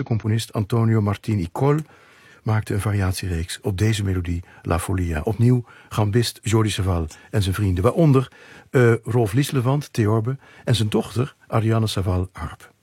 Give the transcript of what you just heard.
Franse componist Antonio Martini Col maakte een variatiereeks op deze melodie La Folia. Opnieuw gambist Jordi Savall en zijn vrienden, waaronder Rolf Lieslevand, theorbe, en zijn dochter Ariane Savall, harp.